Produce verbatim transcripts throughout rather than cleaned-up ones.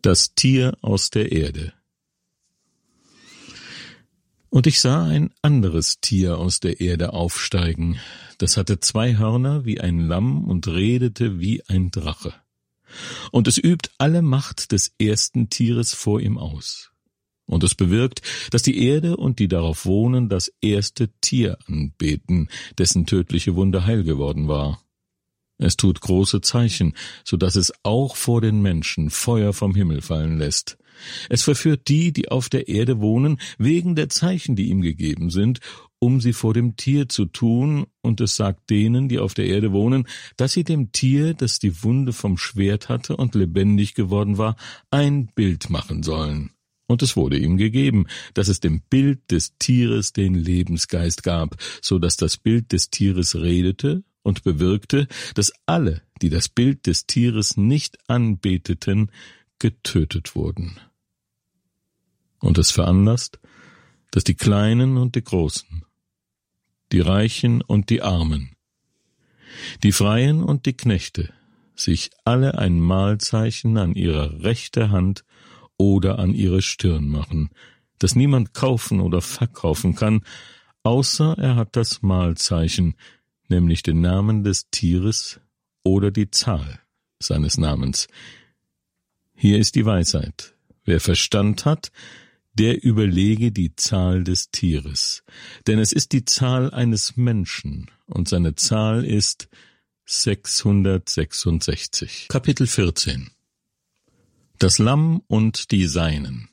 Das Tier aus der Erde. Und ich sah ein anderes Tier aus der Erde aufsteigen, das hatte zwei Hörner wie ein Lamm und redete wie ein Drache. Und es übt alle Macht des ersten Tieres vor ihm aus. Und es bewirkt, dass die Erde und die darauf wohnen das erste Tier anbeten, dessen tödliche Wunde heil geworden war. Es tut große Zeichen, so dass es auch vor den Menschen Feuer vom Himmel fallen lässt. Es verführt die, die auf der Erde wohnen, wegen der Zeichen, die ihm gegeben sind, um sie vor dem Tier zu tun, und es sagt denen, die auf der Erde wohnen, dass sie dem Tier, das die Wunde vom Schwert hatte und lebendig geworden war, ein Bild machen sollen. Und es wurde ihm gegeben, dass es dem Bild des Tieres den Lebensgeist gab, so dass das Bild des Tieres redete und bewirkte, dass alle, die das Bild des Tieres nicht anbeteten, getötet wurden. Und es veranlasst, dass die Kleinen und die Großen, die Reichen und die Armen, die Freien und die Knechte sich alle ein Mahlzeichen an ihre rechte Hand oder an ihre Stirn machen, das niemand kaufen oder verkaufen kann, außer er hat das Mahlzeichen, nämlich den Namen des Tieres oder die Zahl seines Namens. Hier ist die Weisheit. Wer Verstand hat, der überlege die Zahl des Tieres. Denn es ist die Zahl eines Menschen, und seine Zahl ist sechshundertsechsundsechzig. Kapitel vierzehn. Das Lamm und die Seinen.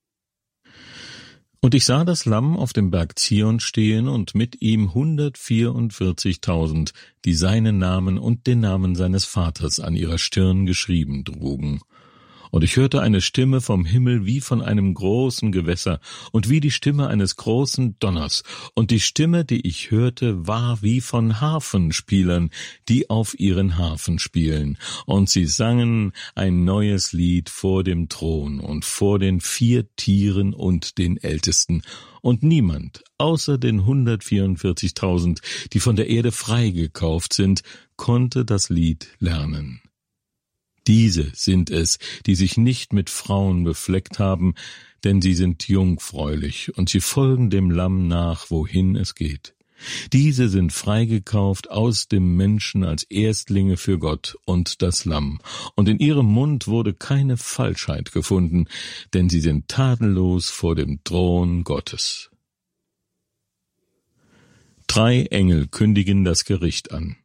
Und ich sah das Lamm auf dem Berg Zion stehen und mit ihm hundertvierundvierzigtausend, die seinen Namen und den Namen seines Vaters an ihrer Stirn geschrieben trugen. Und ich hörte eine Stimme vom Himmel wie von einem großen Gewässer und wie die Stimme eines großen Donners. Und die Stimme, die ich hörte, war wie von Harfenspielern, die auf ihren Harfen spielen. Und sie sangen ein neues Lied vor dem Thron und vor den vier Tieren und den Ältesten. Und niemand, außer den hundertvierundvierzigtausend, die von der Erde freigekauft sind, konnte das Lied lernen. Diese sind es, die sich nicht mit Frauen befleckt haben, denn sie sind jungfräulich und sie folgen dem Lamm nach, wohin es geht. Diese sind freigekauft aus dem Menschen als Erstlinge für Gott und das Lamm, und in ihrem Mund wurde keine Falschheit gefunden, denn sie sind tadellos vor dem Thron Gottes. Drei Engel kündigen das Gericht an.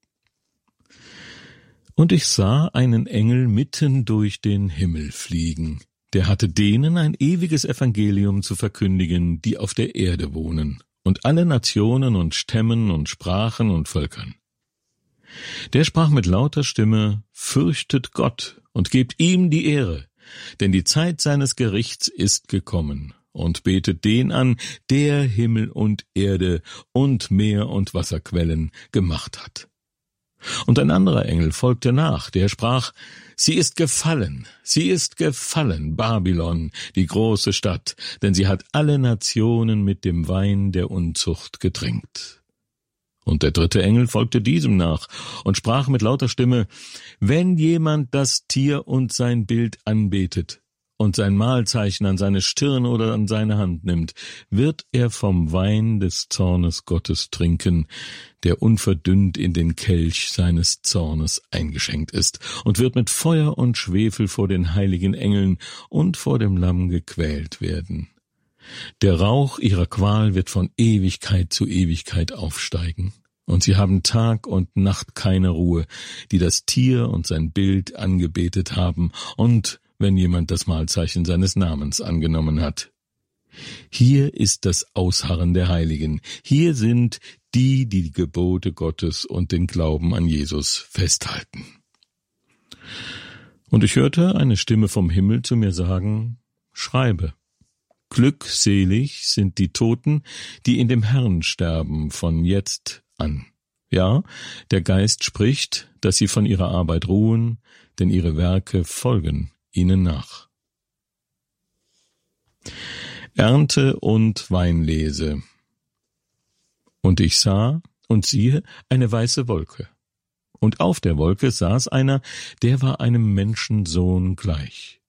Und ich sah einen Engel mitten durch den Himmel fliegen. Der hatte denen ein ewiges Evangelium zu verkündigen, die auf der Erde wohnen, und alle Nationen und Stämmen und Sprachen und Völkern. Der sprach mit lauter Stimme: Fürchtet Gott und gebt ihm die Ehre, denn die Zeit seines Gerichts ist gekommen, und betet den an, der Himmel und Erde und Meer und Wasserquellen gemacht hat. Und ein anderer Engel folgte nach, der sprach: Sie ist gefallen, sie ist gefallen, Babylon, die große Stadt, denn sie hat alle Nationen mit dem Wein der Unzucht getränkt. Und der dritte Engel folgte diesem nach und sprach mit lauter Stimme: Wenn jemand das Tier und sein Bild anbetet und sein Mahlzeichen an seine Stirn oder an seine Hand nimmt, wird er vom Wein des Zornes Gottes trinken, der unverdünnt in den Kelch seines Zornes eingeschenkt ist, und wird mit Feuer und Schwefel vor den heiligen Engeln und vor dem Lamm gequält werden. Der Rauch ihrer Qual wird von Ewigkeit zu Ewigkeit aufsteigen. Und sie haben Tag und Nacht keine Ruhe, die das Tier und sein Bild angebetet haben, und wenn jemand das Mahlzeichen seines Namens angenommen hat. Hier ist das Ausharren der Heiligen. Hier sind die, die die Gebote Gottes und den Glauben an Jesus festhalten. Und ich hörte eine Stimme vom Himmel zu mir sagen: Schreibe, glückselig sind die Toten, die in dem Herrn sterben, von jetzt an. Ja, der Geist spricht, dass sie von ihrer Arbeit ruhen, denn ihre Werke folgen ihnen nach. Ernte und Weinlese. Und ich sah, und siehe, eine weiße Wolke. Und auf der Wolke saß einer, der war einem Menschensohn gleich.